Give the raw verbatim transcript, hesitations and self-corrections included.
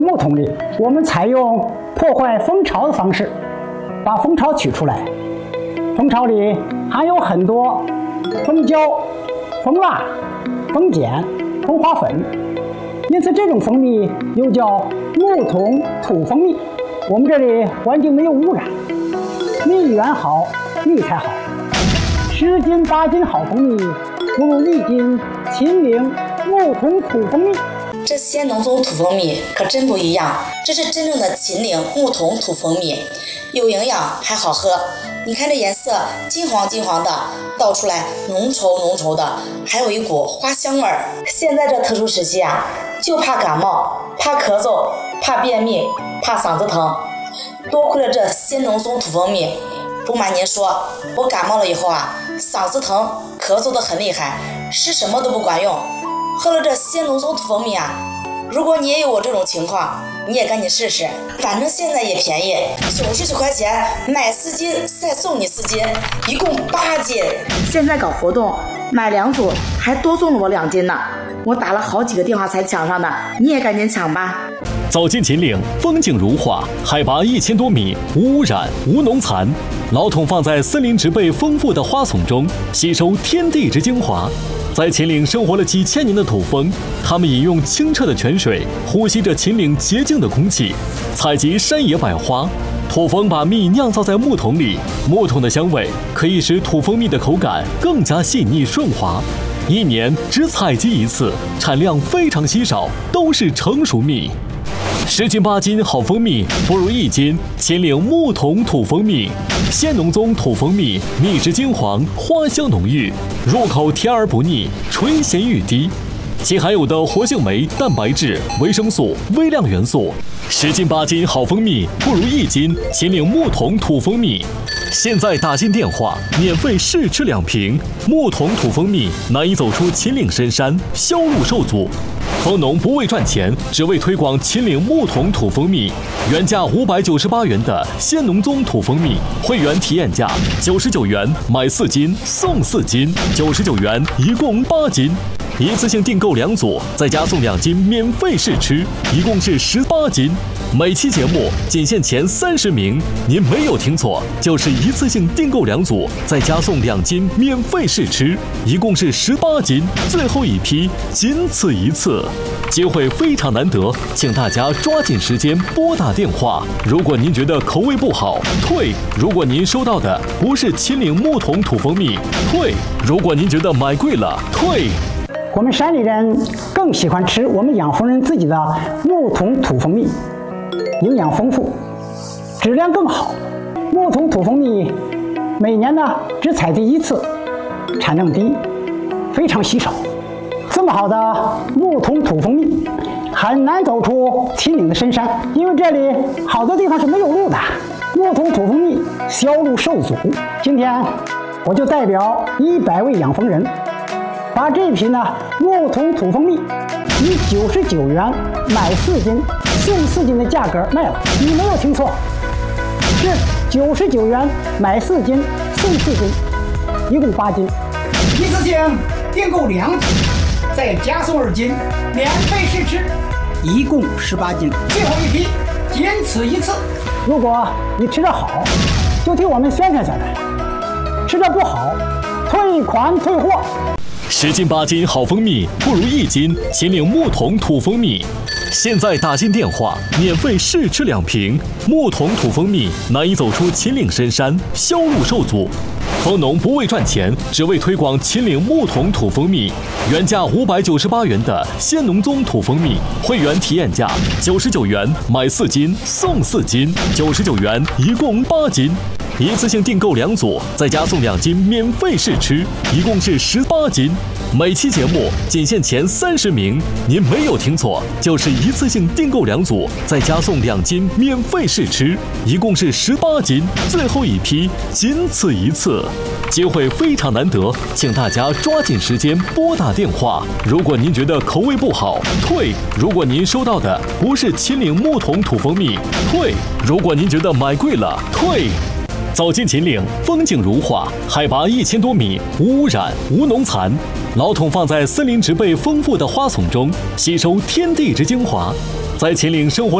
木桶里，我们采用破坏蜂巢的方式，把蜂巢取出来。蜂巢里含有很多蜂胶、蜂蜡、蜂碱、蜂花粉，因此这种蜂蜜又叫木桶土蜂蜜。我们这里环境没有污染，蜜源好，蜜才好。十斤八斤好蜂蜜，不如一斤秦岭木桶土蜂蜜。 这鲜农宗土蜂蜜可真不一样，这是真正的秦岭木桶土蜂蜜，有营养还好喝。你看这颜色金黄金黄的，倒出来浓稠浓稠的，还有一股花香味儿。现在这特殊时期啊，就怕感冒，怕咳嗽，怕便秘，怕嗓子疼，多亏了这鲜农宗土蜂蜜。不瞒您说，我感冒了以后啊，嗓子疼，咳嗽得很厉害，吃什么都不管用。喝了这鲜农宗土蜂蜜啊，如果你也有我这种情况，你也赶紧试试，反正现在也便宜，九十九块钱买四斤，再送你四斤，一共八斤。现在搞活动，买两组还多送了我两斤呢。我打了好几个电话才抢上的，你也赶紧抢吧。 走进秦岭，风景如画，海拔一千多米，无污染，无农残。老桶放在森林植被丰富的花丛中，吸收天地之精华。在秦岭生活了几千年的土蜂，它们饮用清澈的泉水，呼吸着秦岭洁净的空气，采集山野百花。土蜂把蜜酿造在木桶里，木桶的香味可以使土蜂蜜的口感更加细腻顺滑。一年只采集一次，产量非常稀少，都是成熟蜜。十斤八斤好蜂蜜，不如一斤秦岭木桶土蜂蜜。鲜农宗土蜂蜜，蜜质金黄，花香浓郁，入口甜而不腻，醇咸欲滴。其含有的活性酶、蛋白质、维生素、微量元素，十斤八斤好蜂蜜，不如一斤秦岭木桶土蜂蜜。现在打进电话，免费试吃两瓶。木桶土蜂蜜难以走出秦岭深山，销路受阻。蜂农不为赚钱，只为推广秦岭木桶土蜂蜜。原价五百九十八元的鲜农宗土蜂蜜，会员体验价九十九元，买四斤送四斤，九十九元一共八斤。一次性订购两组，再加送两斤免费试吃，一共是十八斤。每期节目仅限前三十名，您没有听错，就是一次性订购两组，再加送两斤免费试吃，一共是十八斤。最后一批，仅此一次，机会非常难得，请大家抓紧时间拨打电话。如果您觉得口味不好，退；如果您收到的不是秦岭木桶土蜂蜜，退；如果您觉得买贵了，退。 我们山里人更喜欢吃我们养蜂人自己的木桶土蜂蜜，营养丰富，质量更好。木桶土蜂蜜每年呢只采集一次，产量低，非常稀少。这么好的木桶土蜂蜜很难走出秦岭的深山，因为这里好多地方是没有路的，木桶土蜂蜜销路受阻。今天我就代表一百位养蜂人，把这瓶呢木桶土蜂蜜以九十九元买四斤送四斤的价格卖了。你没有听错，是九十九元买四斤送四斤，一共八斤。一次性订购两斤，再加送二斤，免费试吃，一共十八斤。最后一批，仅此一次。如果你吃得好，就替我们宣传宣传；吃得不好，退款退货。 十斤八斤好蜂蜜，不如一斤秦岭木桶土蜂蜜。现在打进电话，免费试吃两瓶。木桶土蜂蜜难以走出秦岭深山，销路受阻。蜂农不为赚钱，只为推广秦岭木桶土蜂蜜。原价五百九十八元的鲜农宗土蜂蜜，会员体验价九十九元，买四斤送四斤，九十九元一共八斤。一次性订购两组，再加送两斤免费试吃，一共是十八斤。每期节目仅限前三十名，您没有听错，就是一次性订购两组，再加送两斤免费试吃，一共是十八斤。最后一批，仅此一次，机会非常难得，请大家抓紧时间拨打电话。如果您觉得口味不好，退；如果您收到的不是秦岭木桶土蜂蜜，退；如果您觉得买贵了，退。走进秦岭，风景如画，海拔一千多米，无污染，无农残。老桶放在森林植被丰富的花丛中，吸收天地之精华。 在秦岭生活